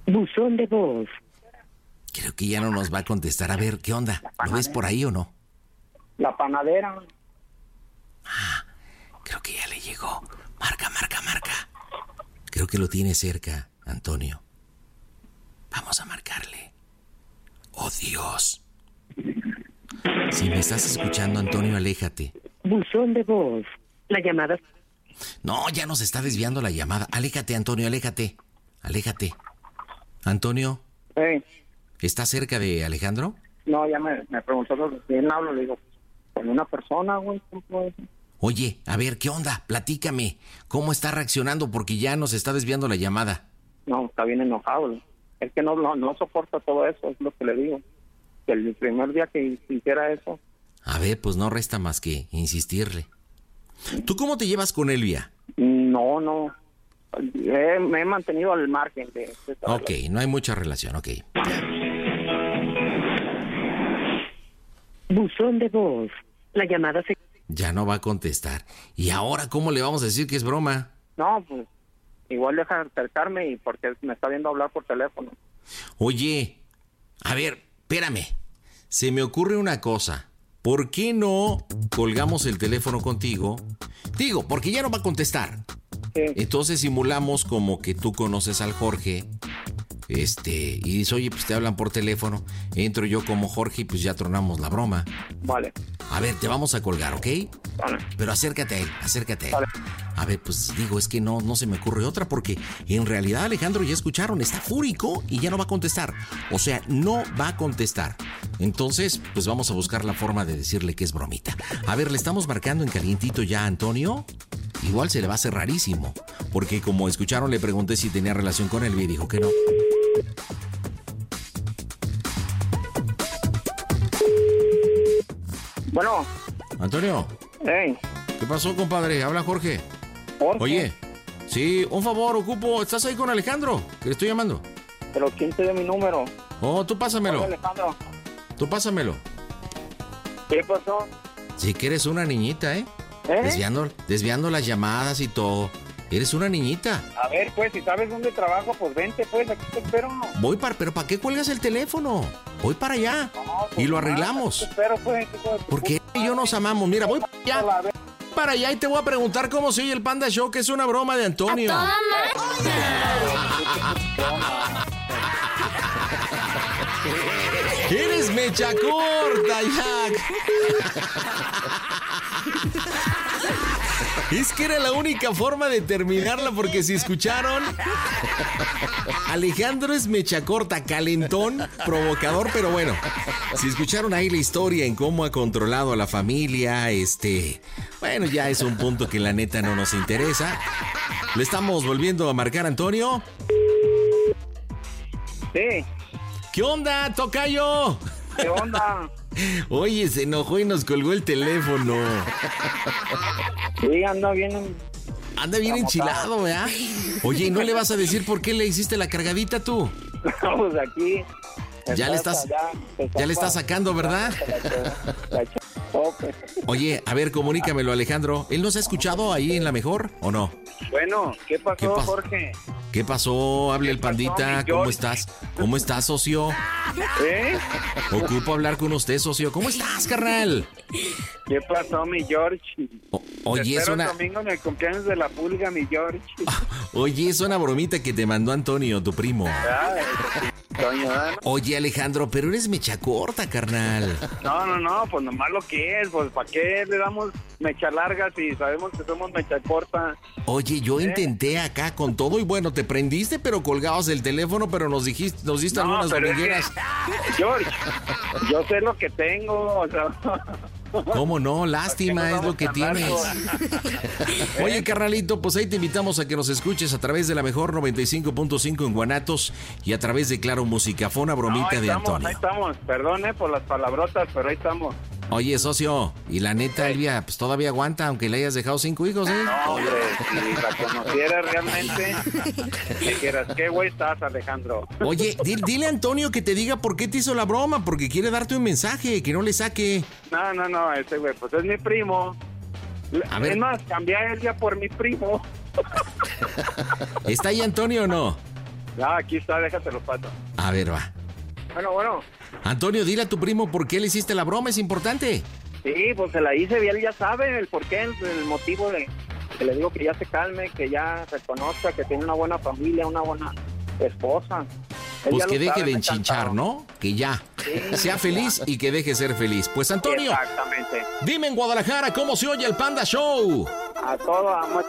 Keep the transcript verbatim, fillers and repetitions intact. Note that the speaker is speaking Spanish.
Buzón de voz. Creo que ya no nos va a contestar. A ver, ¿qué onda? ¿Lo ves por ahí o no? La panadera. Ah, creo que ya le llegó. Marca, marca, marca. Creo que lo tiene cerca, Antonio. Vamos a marcarle. ¡Oh, Dios! Si me estás escuchando, Antonio, aléjate. Buzón de voz. La llamada... No, ya nos está desviando la llamada. Aléjate, Antonio, aléjate. Aléjate. Antonio. Hey. ¿Estás cerca de Alejandro? No, ya me, me preguntó sobre quién hablo. Le digo, con una persona, güey. Oye, a ver, ¿qué onda? Platícame. ¿Cómo está reaccionando? Porque ya nos está desviando la llamada. No, está bien enojado. Güey. Es que no, no, no soporta todo eso, es lo que le digo. Que el primer día que hiciera eso... A ver, pues no resta más que insistirle. ¿Tú cómo te llevas con Elvia? No, no. He, me he mantenido al margen de... de ok, no hay mucha relación, ok. Buzón de voz. La llamada se... Ya no va a contestar. ¿Y ahora cómo le vamos a decir que es broma? No, pues... Igual deja de acercarme y porque me está viendo hablar por teléfono. Oye, a ver, espérame. Se me ocurre una cosa. ¿Por qué no colgamos el teléfono contigo? Digo, porque ya no va a contestar. Sí. Entonces simulamos como que tú conoces al Jorge. Este, y dices, oye, pues te hablan por teléfono. Entro yo como Jorge y pues ya tronamos la broma. Vale. A ver, te vamos a colgar, ¿ok? Vale. Pero acércate a él, acércate a él. Vale. A ver, pues digo, es que no, no se me ocurre otra porque en realidad Alejandro ya escucharon, está fúrico y ya no va a contestar. O sea, no va a contestar. Entonces, pues vamos a buscar la forma de decirle que es bromita. A ver, le estamos marcando en calientito ya a Antonio. Igual se le va a hacer rarísimo. Porque como escucharon, le pregunté si tenía relación con él y dijo que no. Bueno. Antonio. Hey. ¿Qué pasó, compadre? Habla Jorge. Jorge. Oye, sí, un favor, ocupo. ¿Estás ahí con Alejandro? Que le estoy llamando. Pero ¿quién te dio mi número? Oh, tú pásamelo. Hola, Alejandro. Tú pásamelo. ¿Qué pasó? Sí que eres una niñita, ¿eh? ¿Eh? Desviando, desviando las llamadas y todo. Eres una niñita. A ver, pues, si sabes dónde trabajo, pues vente, pues, aquí te espero. Voy para... ¿Pero para qué cuelgas el teléfono? Voy para allá. No, pues, y lo nada, arreglamos. aquí te espero, pues. Porque yo nos amamos. Mira, voy para allá. Para allá y te voy a preguntar cómo se oye el Panda Show, que es una broma de Antonio. ¡A toda ¡Eres mecha corta, Jack! Es que era la única forma de terminarla, porque si escucharon, Alejandro es mecha corta, calentón, provocador, pero bueno, si escucharon ahí la historia en cómo ha controlado a la familia, este, bueno, ya es un punto que la neta no nos interesa. ¿Le estamos volviendo a marcar, Antonio? Sí. ¿Qué onda, tocayo? ¿Qué onda? Oye, se enojó y nos colgó el teléfono. Sí, anda bien. Anda bien enchilado, ¿verdad? Oye, ¿y no le vas a decir por qué le hiciste la cargadita tú? No, pues aquí. Ya le estás, allá, ya le estás sacando, ¿verdad? Oye, a ver, comunícamelo, Alejandro. ¿Él nos ha escuchado ahí en La Mejor o no? Bueno, ¿qué pasó, ¿Qué pas- Jorge? ¿Qué pasó? Habla el pandita. ¿Cómo estás? ¿Cómo estás, socio? ¿Eh? Ocupo hablar con usted, socio. ¿Cómo estás, carnal? ¿Qué pasó, mi George? O- oye, Te es espero una... el domingo en el cumpleaños de la pulga, mi George. Oye, es una bromita que te mandó Antonio, tu primo. Ay, coño, ¿no? Oye, Alejandro, pero eres mecha corta, carnal. No, no, no, pues nomás lo que es, pues ¿para qué le damos mecha larga si sabemos que somos mecha corta? Oye, yo ¿Eh? intenté acá con todo y bueno, te prendiste, pero colgabas el teléfono, pero nos dijiste, nos diste No, algunas pero es que, bromilleras. George, yo sé lo que tengo, o sea... ¿Cómo no? Lástima, es lo que tienes. Oye, carnalito, pues ahí te invitamos a que nos escuches a través de la Mejor noventa y cinco punto cinco en Guanatos y a través de Claro Musicafón, bromita No, ahí de estamos, Antonio. ahí estamos, perdone por las palabrotas, pero ahí estamos. Oye, socio, y la neta, Elvia, pues todavía aguanta, aunque le hayas dejado cinco hijos, ¿eh? No, hombre, si la conociera realmente, dijeras, ¿qué güey estás, Alejandro? Oye, di- dile a Antonio que te diga por qué te hizo la broma, porque quiere darte un mensaje, que no le saque. No, no, no, ese güey, pues es mi primo. A ver. Es más, cambié a él ya por mi primo. ¿Está ahí Antonio o no? Ya, aquí está, déjate lo paso. A ver, va. Bueno, bueno. Antonio, dile a tu primo por qué le hiciste la broma, es importante. Sí, pues se la hice y él ya sabe el porqué, el, el motivo de que le digo que ya se calme, que ya reconozca que tiene una buena familia, una buena esposa. Él Pues ya que lo deje sabe, de me enchinchar, encantaba. ¿no? Que ya Sí, sea feliz y que deje ser feliz. Pues Antonio, Exactamente. dime en Guadalajara cómo se oye el Panda Show. A todo, amo